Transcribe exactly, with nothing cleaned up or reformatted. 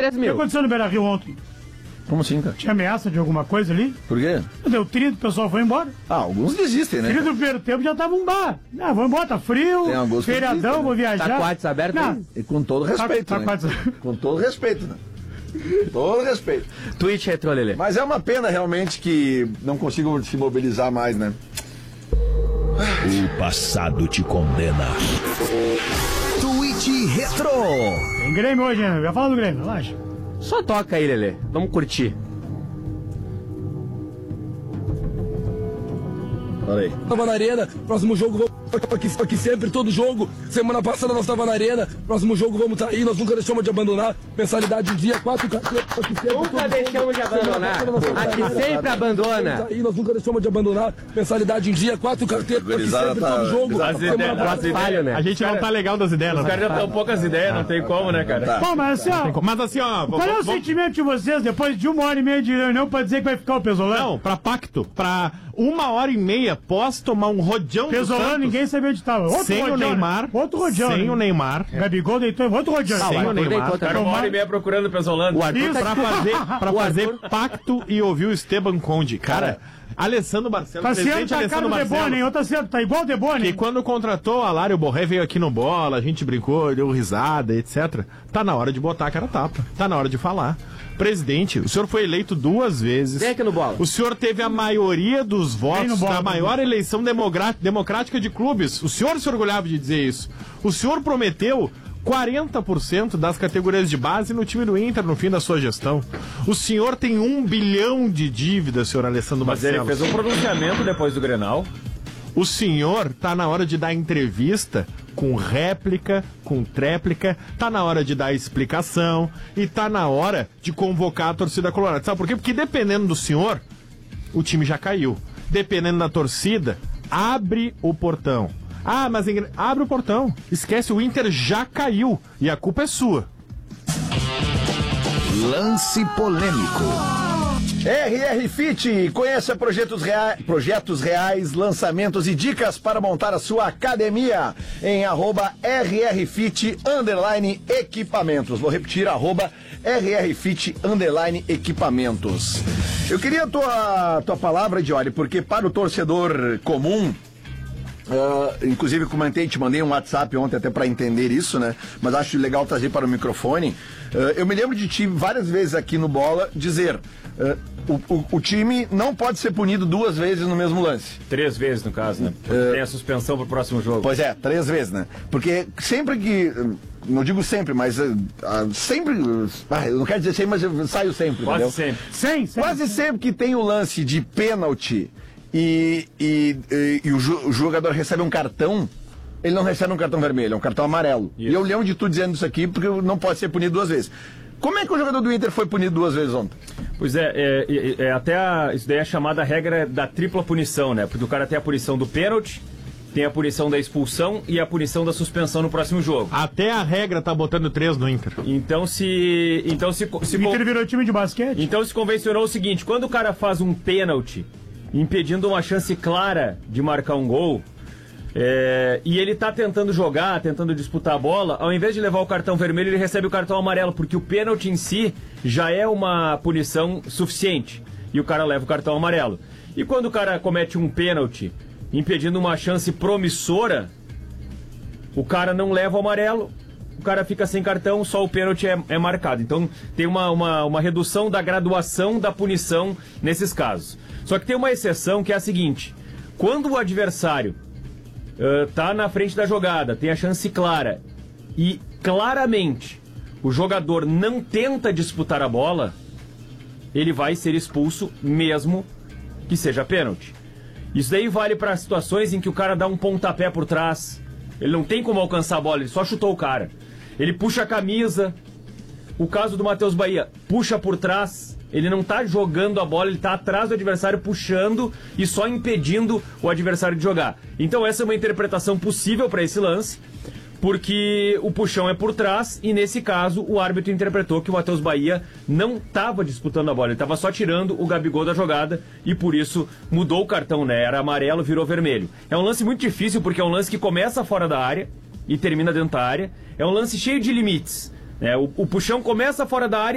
três mil. O que aconteceu no Beira-Rio ontem? Como assim, cara? Tinha ameaça de alguma coisa ali? Por quê? Deu trinta, o pessoal foi embora. Ah, alguns desistem, né? trinta do primeiro tempo já tava um bar. Ah, vou embora, tá frio, Tem alguns que feriadão, desistem, vou né? viajar. Tá quase aberto Não. aí? E com todo respeito, Tá- tá né? quase- Com todo respeito, né? Com todo respeito. Twitch retrô, Lelê. Mas é uma pena realmente que não consigam se mobilizar mais, né? O passado te condena. Twitch Retro. Tem Grêmio hoje, né? Eu ia falar do Grêmio, relaxa. Só toca aí, Lelê. Vamos curtir. Olha aí. Tava na arena, próximo jogo vamos aqui, aqui sempre, todo jogo. Semana passada nós tava na arena, próximo jogo vamos tá aí, nós nunca deixamos de abandonar. Mensalidade em dia, quatro carteiras. Nunca deixamos de abandonar. Aqui sempre abandona. Tá aí, nós nunca deixamos de abandonar. Mensalidade em dia, quatro carteiras. Aqui Gurizada sempre, tá- todo jogo. As Semana ideias- passada- as ideias- Falho, né? A gente não tá legal das ideias, Os né? caras já estão poucas ideias, não tem como, né, cara? Bom, mas assim, ó, Mas assim, ó, qual é o vamos- sentimento de vocês depois de uma hora e meia de reunião pra dizer que vai ficar o Pesolano? Não, pra pacto, pra uma hora e meia, posso tomar um rodeão do Pesolano, Santos, ninguém sabia onde tava. Outro sem o rodeão, Neymar, né? Outro rodeão. sem né? o Neymar, Gabigol deitou em outro rodeão. sem o Neymar, deitou Cara, uma hora e meia procurando o Pesolano. O Arthur Isso. tá pra fazer, pra O fazer Arthur- pacto e ouvir o Esteban Conde. Cara, Alessandro Barcelos, Tá certo, presidente tá a cara Alessandro do Debone, hein? Barcelos, Outro certo, tá igual o Debone. que hein? quando contratou a Lário Borré, veio aqui no Bola, a gente brincou, deu risada, etcétera. Tá na hora de botar a cara a tapa, tá na hora de falar. Presidente, o senhor foi eleito duas vezes. Vem aqui no Bola. O senhor teve a maioria dos Vem votos no Bola, da maior eleição demogra- democrática de clubes. O senhor se orgulhava de dizer isso. O senhor prometeu quarenta por cento das categorias de base no time do Inter no fim da sua gestão. O senhor tem um bilhão de dívidas, senhor Alessandro Mas ele Barcelos. fez um pronunciamento depois do Grenal. O senhor tá na hora de dar entrevista com réplica, com tréplica, tá na hora de dar explicação e tá na hora de convocar a torcida colorada. Sabe por quê? Porque dependendo do senhor, o time já caiu. Dependendo da torcida, abre o portão. Ah, mas engre- abre o portão. Esquece, o Inter já caiu e a culpa é sua. Lance polêmico. R R Fit, conheça projetos, rea... projetos reais, lançamentos e dicas para montar a sua academia em arroba rrfit underline equipamentos. Vou repetir, arroba rrfit underline equipamentos. Eu queria a tua, tua palavra, Diori, porque para o torcedor comum, Uh, inclusive comentei, te mandei um WhatsApp ontem até para entender isso, né? Mas acho legal trazer para o microfone. Uh, eu me lembro de ti várias vezes aqui no Bola dizer uh, o, o, o time não pode ser punido duas vezes no mesmo lance. Três vezes, no caso, né? É. Tem a suspensão pro próximo jogo. Pois é, três vezes, né? Porque sempre que, uh, não digo sempre, mas uh, uh, sempre, uh, ah, eu não quero dizer sempre, mas eu saio sempre, Quase entendeu? sempre. Sem, sem. Quase sempre que tem o lance de pênalti e, e, e, e o, jo- o jogador recebe um cartão, ele não recebe um cartão vermelho, é um cartão amarelo. Isso. E eu lembro de tu dizendo isso aqui porque não pode ser punido duas vezes. Como é que o jogador do Inter foi punido duas vezes ontem? Pois é, é, é, é até a, isso daí é chamada regra da tripla punição, né? Porque o cara tem a punição do pênalti, tem a punição da expulsão e a punição da suspensão no próximo jogo. Até a regra tá botando três no Inter. Então se. Então se. se O Inter virou time de basquete. Então se convencionou o seguinte: quando o cara faz um pênalti, impedindo uma chance clara de marcar um gol, é, e ele tá tentando jogar, tentando disputar a bola, ao invés de levar o cartão vermelho, ele recebe o cartão amarelo, porque o pênalti em si já é uma punição suficiente, e o cara leva o cartão amarelo. E quando o cara comete um pênalti, impedindo uma chance promissora, o cara não leva o amarelo, o cara fica sem cartão, só o pênalti é, é marcado. Então tem uma, uma, uma redução da graduação da punição nesses casos. Só que tem uma exceção que é a seguinte: quando o adversário uh, tá na frente da jogada, tem a chance clara e claramente o jogador não tenta disputar a bola, ele vai ser expulso mesmo que seja pênalti. Isso daí vale para situações em que o cara dá um pontapé por trás, ele não tem como alcançar a bola, ele só chutou o cara. Ele puxa a camisa. O caso do Matheus Bahia, puxa por trás, ele não tá jogando a bola, ele tá atrás do adversário puxando e só impedindo o adversário de jogar. Então essa é uma interpretação possível para esse lance, porque o puxão é por trás e nesse caso o árbitro interpretou que o Matheus Bahia não estava disputando a bola, ele estava só tirando o Gabigol da jogada e por isso mudou o cartão, né? Era amarelo, virou vermelho. É um lance muito difícil porque é um lance que começa fora da área e termina dentro da área. É um lance cheio de limites, né? O, o puxão começa fora da área